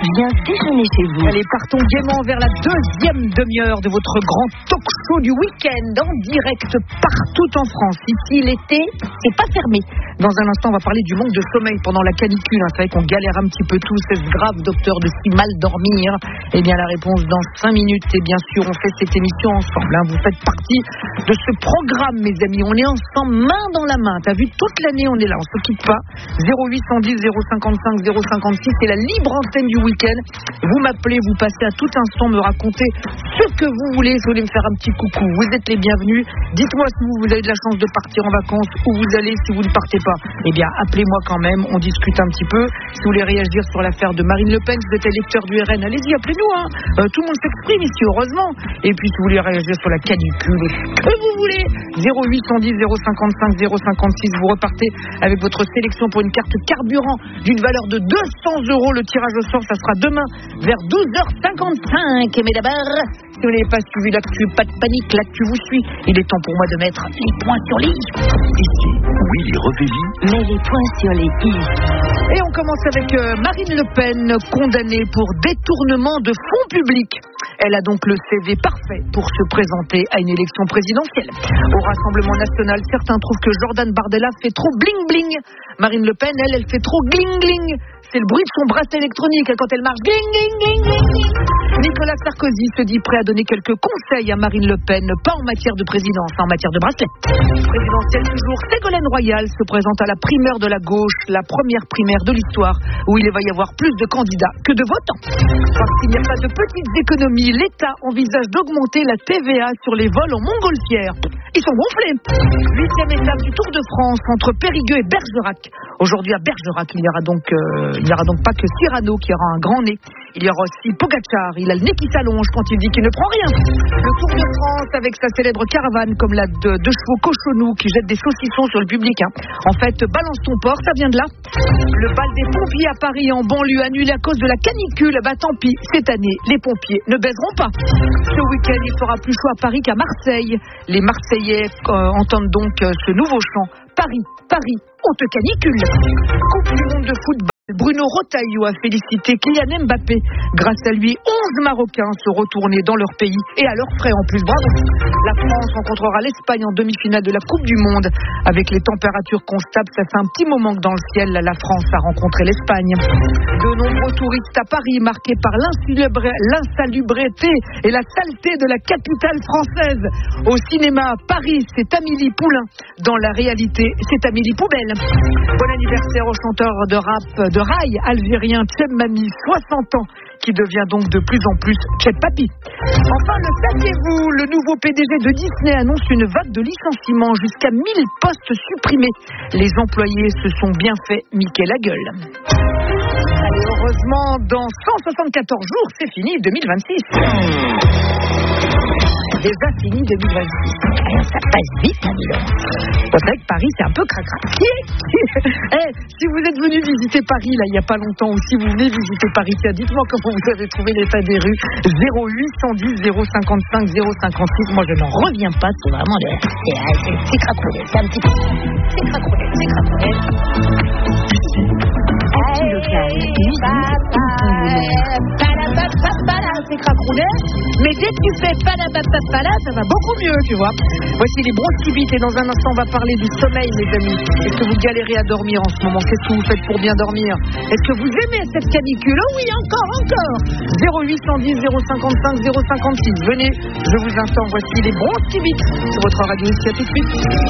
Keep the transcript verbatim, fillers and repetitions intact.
vient déjeuner chez vous. Allez, partons gaiement vers la deuxième demi-heure de votre grand talk show du week-end en direct partout en France. Ici, l'été, c'est pas fermé. Dans un instant, on va parler du manque de sommeil pendant la canicule. C'est vrai qu'on galère un petit peu tous. Est-ce grave, docteur, de si mal dormir? Eh bien, la réponse dans cinq minutes. Et bien sûr, on fait cette émission ensemble. Hein. Vous faites partie de ce programme, mes amis. On est ensemble, main dans la main. T'as vu, toute l'année, on est là. On se quitte pas. zéro huit cent dix, zéro cinquante-cinq, zéro cinquante-six. C'est la libre antenne du week-end. Vous m'appelez, vous passez à tout instant me raconter ce que vous voulez. Si vous voulez me faire un petit coucou, vous êtes les bienvenus. Dites-moi si vous, vous avez de la chance de partir en vacances, où vous allez, si vous ne partez pas. Eh bien, appelez-moi quand même, on discute un petit peu. Si vous voulez réagir sur l'affaire de Marine Le Pen, si vous êtes électeur du R N, allez-y, appelez-nous. Hein. Euh, tout le monde s'exprime ici, heureusement. Et puis, si vous voulez réagir sur la canicule, que vous voulez, zéro huit cent dix, zéro cinquante-cinq, zéro cinquante-six, vous repartez avec votre sélection pour une carte carburant d'une valeur de deux cents euros. Le tirage au sort, ça sera demain vers douze heures cinquante-cinq. Mais d'abord, si vous n'avez pas suivi l'actu, pas de panique, l'actu vous suit. Il est temps pour moi de mettre les points sur les i. Ici, Willy Revelli. met les points sur les i. Et on commence avec euh, Marine Le Pen, condamnée pour détournement de fonds publics. Elle a donc le C V parfait pour se présenter à une élection présidentielle. Au Rassemblement national, certains trouvent que Jordan Bardella fait trop bling-bling. Marine Le Pen, elle, elle fait trop gling-gling. C'est le bruit de son bracelet électronique quand elle marche. Gling, gling, gling, gling. Nicolas Sarkozy se dit prêt à donner quelques conseils à Marine Le Pen, pas en matière de présidence, en matière de bracelet. Présidentielle toujours, Ségolène Royal se présente à la primaire de la gauche, la première primaire de l'histoire, où il va y avoir plus de candidats que de votants. Parce qu'il n'y a pas de petites économies, l'État envisage d'augmenter la T V A sur les vols en montgolfière. Ils sont gonflés. Huitième étape du Tour de France entre Périgueux et Bergerac. Aujourd'hui à Bergerac, il n'y aura donc, euh, il n'y aura donc pas que Cyrano qui aura un grand nez. Il y aura aussi Pogacar, il a le nez qui s'allonge quand il dit qu'il ne prend rien. Le Tour de France avec sa célèbre caravane comme la de deux chevaux cochonous qui jettent des saucissons sur le public. Hein. En fait, balance ton porc, ça vient de là. Le bal des pompiers à Paris en banlieue annulé à cause de la canicule. Bah tant pis, cette année, les pompiers ne baiseront pas. Ce week-end, il fera plus chaud à Paris qu'à Marseille. Les Marseillais euh, entendent donc euh, ce nouveau chant. Paris, Paris, on te canicule. Coupe du monde de football. Bruno Retailleau a félicité Kylian Mbappé. Grâce à lui, onze Marocains se retournaient dans leur pays et à leurs frais en plus. Bravo. La France rencontrera l'Espagne en demi-finale de la Coupe du Monde. Avec les températures constables, ça fait un petit moment que dans le ciel, la France a rencontré l'Espagne. De nombreux touristes à Paris, marqués par l'insalubrité et la saleté de la capitale française. Au cinéma, Paris, c'est Amélie Poulain. Dans la réalité, c'est Amélie Poubelle. Bon anniversaire au chanteur de rap de rail algérien Cheb Mami, soixante ans, qui devient donc de plus en plus Cheb Papi. Enfin, le saviez-vous, le nouveau P D G de Disney annonce une vague de licenciements, jusqu'à mille postes supprimés. Les employés se sont bien fait niquer la gueule. Allez, heureusement, dans cent soixante-quatorze jours, c'est fini deux mille vingt-six. Déjà fini deux mille vingt-six. Ça passe vite, hein, dis donc. Vous savez que Paris, c'est un peu cracra. Hey, si vous êtes venu visiter Paris, là, il n'y a pas longtemps, ou si vous venez visiter Paris, tiens, dites-moi comment vous avez trouvé l'état des rues. zéro huit cent dix, zéro cinquante-cinq, zéro cinquante-six. Moi, je n'en reviens pas. C'est vraiment de... C'est, c'est, c'est cracroulet. C'est un petit peu... C'est cracroulet. C'est cracroulet. C'est cracroulet. Mais dès que tu fais palapapapala, ça va beaucoup mieux, tu vois. Voici les bronchibites et dans un instant, on va parler du sommeil, mes amis. Est-ce que vous galérez à dormir en ce moment? Qu'est-ce que vous faites pour bien dormir? Est-ce que vous aimez cette canicule? Oh oui, encore, encore. zéro huit cent dix, zéro cinquante-cinq, zéro cinquante-six. Venez, je vous informe. Voici les bronchibites sur votre radio ici. À tout de suite.